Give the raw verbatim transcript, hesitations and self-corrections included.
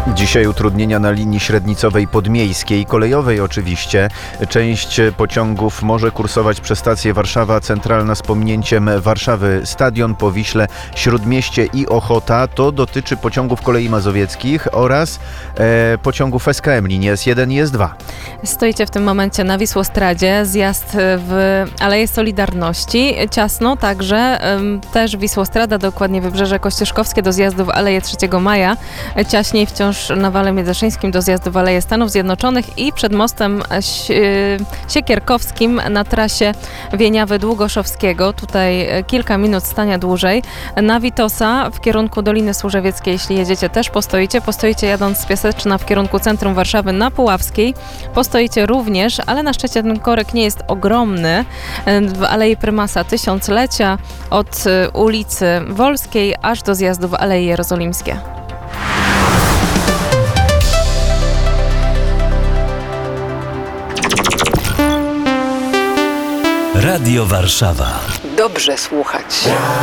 Dzisiaj utrudnienia na linii średnicowej podmiejskiej, kolejowej oczywiście. Część pociągów może kursować przez stację Warszawa Centralna z pominięciem Warszawy Stadion, Powiśle, Śródmieście i Ochota. To dotyczy pociągów kolei mazowieckich oraz e, pociągów S K M, linii S jeden i S dwa. Stoicie w tym momencie na Wisłostradzie, zjazd w Aleję Solidarności. Ciasno także ym, też Wisłostrada, dokładnie Wybrzeże Kościuszkowskie do zjazdu w Aleję trzeciego maja. Ciaśniej wciąż na Wale Międzyszyńskim do zjazdu w Aleję Stanów Zjednoczonych i przed mostem Siekierkowskim na trasie Wieniawy-Długoszowskiego. Tutaj kilka minut stania dłużej. Na Witosa w kierunku Doliny Służewieckiej, jeśli jedziecie, też postoicie. Postoicie jadąc z Piaseczna w kierunku centrum Warszawy na Puławskiej. Postoicie również, ale na szczęście ten korek nie jest ogromny. W Alei Prymasa Tysiąclecia od ulicy Wolskiej aż do zjazdu w Aleje Jerozolimskie. Radio Warszawa. Dobrze słuchać.